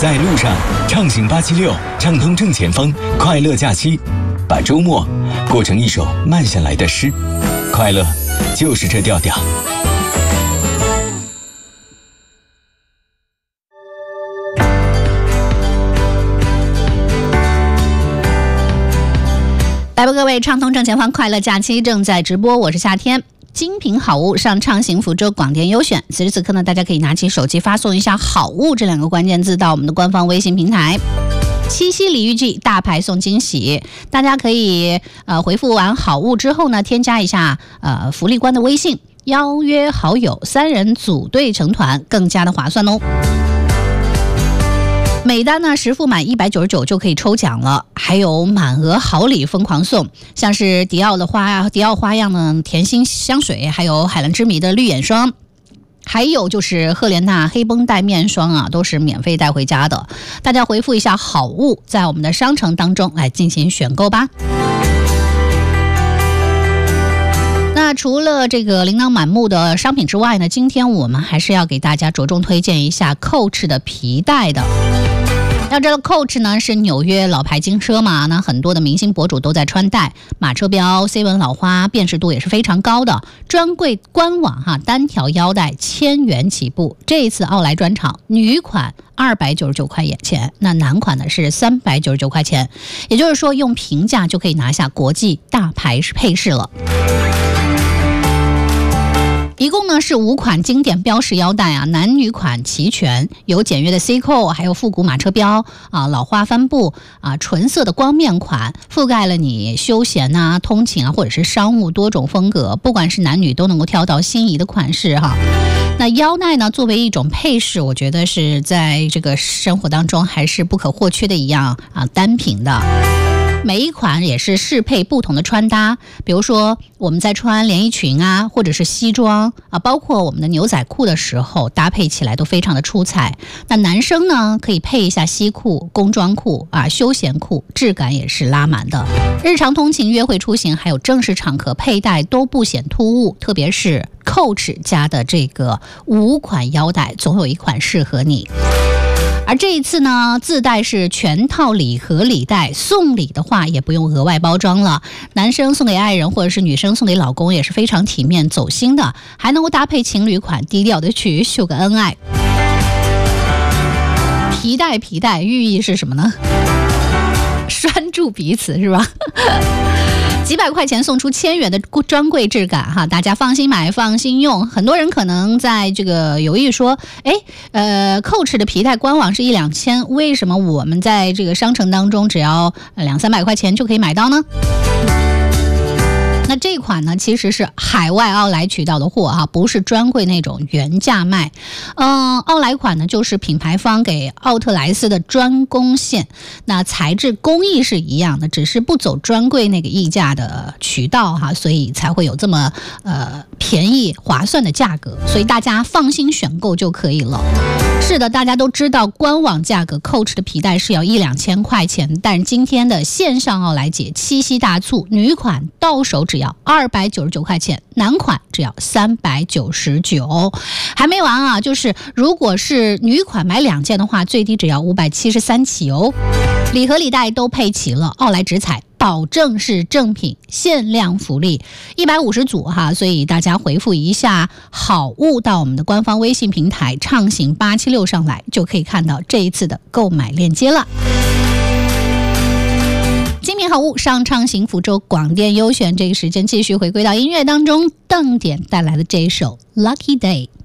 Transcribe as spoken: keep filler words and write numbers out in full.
在路上，畅行八七六，畅通正前方，快乐假期，把周末过成一首慢下来的诗，快乐就是这调调。 来吧，各位，畅通正前方，快乐假期正在直播，我是夏天。精品好物上畅行福州广电优选，此时此刻呢，大家可以拿起手机发送一下好物这两个关键字到我们的官方微信平台。七夕礼遇季，大牌送惊喜，大家可以呃回复完好物之后呢，添加一下呃福利官的微信，邀约好友，三人组队成团，更加的划算哦。每单呢实付满一百九十九就可以抽奖了，还有满额好礼疯狂送，像是迪奥的花迪奥花样的甜心香水，还有海蓝之谜的绿眼霜，还有就是赫莲娜黑绷带面霜啊，都是免费带回家的。大家回复一下好物，在我们的商城当中来进行选购吧。那除了这个琳琅满目的商品之外呢，今天我们还是要给大家着重推荐一下 Coach 的皮带的。要知道 Coach 呢是纽约老牌金车嘛，那很多的明星博主都在穿戴，马车标 C 纹老花辨识度也是非常高的。专柜官网哈，单条腰带千元起步，这一次奥莱专场女款二百九十九块钱，那男款呢是三百九十九块钱，也就是说用平价就可以拿下国际大牌配饰了。一共呢是五款经典标识腰带啊，男女款齐全，有简约的 C 扣，还有复古马车标啊，老花帆布啊，纯色的光面款，覆盖了你休闲啊、通勤啊或者是商务多种风格，不管是男女都能够挑到心仪的款式哈。那腰带呢，作为一种配饰，我觉得是在这个生活当中还是不可或缺的一样啊单品的。每一款也是适配不同的穿搭，比如说我们在穿连衣裙啊，或者是西装啊，包括我们的牛仔裤的时候，搭配起来都非常的出彩。那男生呢，可以配一下西裤、工装裤啊，休闲裤，质感也是拉满的。日常通勤、约会出行，还有正式场合佩戴都不显突兀，特别是 Coach 家的这个五款腰带，总有一款适合你。而这一次呢，自带是全套礼盒礼袋，送礼的话也不用额外包装了。男生送给爱人，或者是女生送给老公，也是非常体面走心的，还能够搭配情侣款，低调的去秀个恩爱。皮带皮带寓意是什么呢？拴住彼此是吧？几百块钱送出千元的专柜质感哈，大家放心买放心用。很多人可能在这个犹豫说，哎，呃 Coach 的皮带官网是一两千，为什么我们在这个商城当中只要两三百块钱就可以买到呢？那这款呢，其实是海外奥莱渠道的货啊，不是专柜那种原价卖。嗯、呃，奥莱款呢，就是品牌方给奥特莱斯的专供线，那材质工艺是一样的，只是不走专柜那个溢价的渠道哈，所以才会有这么呃便宜划算的价格，所以大家放心选购就可以了。是的，大家都知道官网价格 Coach 的皮带是要一两千块钱，但是今天的线上奥莱节七夕大促，女款到手只要二百九十九块钱，男款只要三百九十九。还没完啊，就是如果是女款买两件的话，最低只要五百七十三起哦。礼盒礼带都配齐了，奥莱直采保证是正品，限量福利一百五十组哈，所以大家回复一下好物到我们的官方微信平台畅行八七六上来，就可以看到这一次的购买链接了。精品好物上畅行福州广电优选，这个时间继续回归到音乐当中，邓典带来的这一首 Lucky Day。